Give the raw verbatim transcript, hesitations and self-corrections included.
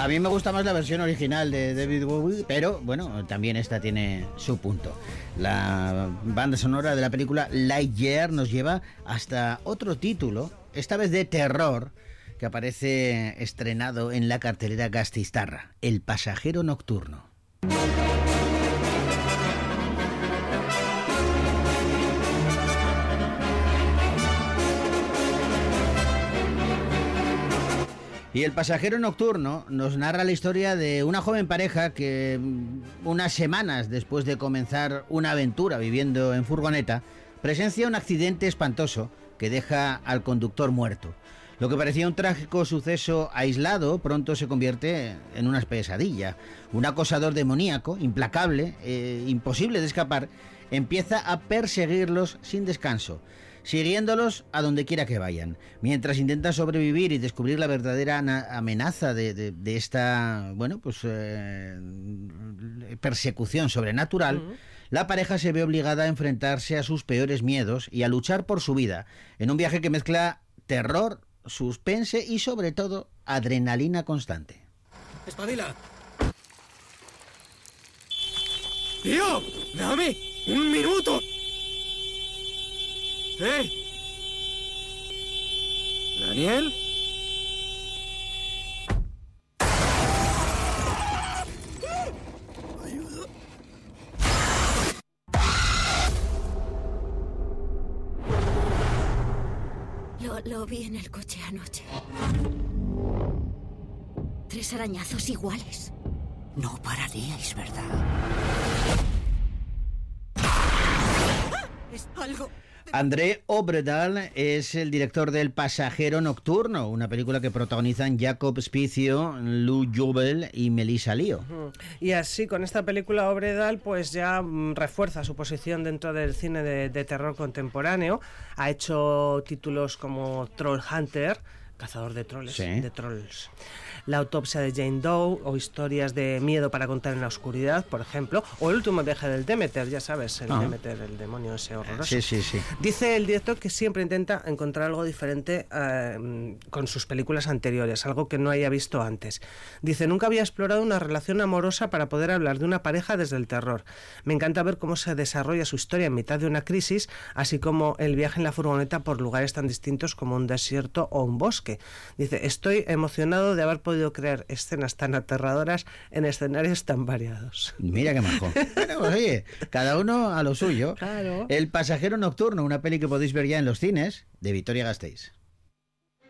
A mí me gusta más la versión original de David Bowie, pero bueno, también esta tiene su punto. La banda sonora de la película Lightyear nos lleva hasta otro título, esta vez de terror, que aparece estrenado en la cartelera Gasteiztarra, El pasajero nocturno. Y El pasajero nocturno nos narra la historia de una joven pareja que unas semanas después de comenzar una aventura viviendo en furgoneta, presencia un accidente espantoso que deja al conductor muerto. Lo que parecía un trágico suceso aislado pronto se convierte en una pesadilla. Un acosador demoníaco, implacable, eh, imposible de escapar, empieza a perseguirlos sin descanso, siguiéndolos a donde quiera que vayan. Mientras intentan sobrevivir y descubrir la verdadera amenaza de, de, de esta, bueno, pues eh, persecución sobrenatural, uh-huh. la pareja se ve obligada a enfrentarse a sus peores miedos y a luchar por su vida, en un viaje que mezcla terror, suspense y sobre todo adrenalina constante. ¡Espabila! ¡Tío! ¡Dame un minuto! ¡Eh! ¿Daniel? Ayuda. Lo, lo vi en el coche anoche. Tres arañazos iguales. No pararíais, ¿verdad? Es algo... André Obredal es el director del Pasajero Nocturno, una película que protagonizan Jacob Spicio, Lou Jubel y Melissa Leo. Uh-huh. Y así, con esta película, Obredal pues ya mm, refuerza su posición dentro del cine de, de terror contemporáneo. Ha hecho títulos como Troll Hunter, Cazador de troles, sí. de trolls. La autopsia de Jane Doe, o Historias de miedo para contar en la oscuridad, por ejemplo, o El último viaje del Demeter, ya sabes, el ah. Demeter, el demonio ese horroroso. Sí, sí, sí. Dice el director que siempre intenta encontrar algo diferente eh, con sus películas anteriores, algo que no haya visto antes. Dice, nunca había explorado una relación amorosa para poder hablar de una pareja desde el terror. Me encanta ver cómo se desarrolla su historia en mitad de una crisis, así como el viaje en la furgoneta por lugares tan distintos como un desierto o un bosque. Dice, estoy emocionado de haber podido crear escenas tan aterradoras en escenarios tan variados. Mira qué majo. Bueno, pues, oye, cada uno a lo suyo. Claro. El pasajero nocturno, una peli que podéis ver ya en los cines de Vitoria-Gasteiz.